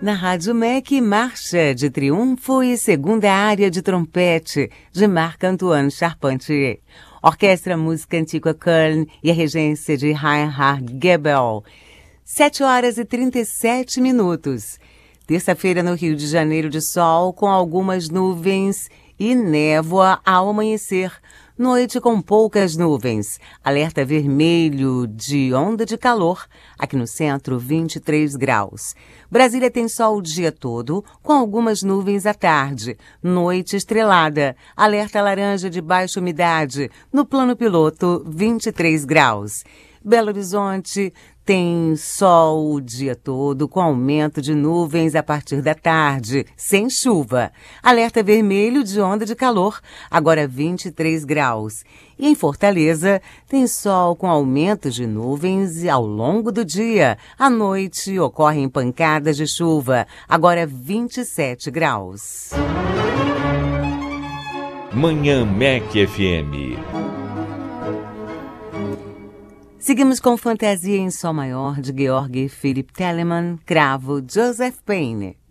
Na Rádio MEC, Marcha de Triunfo e Segunda Área de Trompete, de Marc-Antoine Charpentier. Orquestra Música Antiga Köln e a regência de Reinhard Goebel. 7h37. Terça-feira no Rio de Janeiro de sol, com algumas nuvens e névoa ao amanhecer. Noite com poucas nuvens. Alerta vermelho de onda de calor. Aqui no centro, 23 graus. Brasília tem sol o dia todo, com algumas nuvens à tarde. Noite estrelada. Alerta laranja de baixa umidade. No plano piloto, 23 graus. Belo Horizonte tem sol o dia todo, com aumento de nuvens a partir da tarde, sem chuva. Alerta vermelho de onda de calor, agora 23 graus. E em Fortaleza, tem sol com aumento de nuvens ao longo do dia. À noite, ocorrem pancadas de chuva, agora 27 graus. Manhã MEC FM. Seguimos com Fantasia em Sol Maior, de Georg Philipp Telemann, Cravo, Joseph Payne.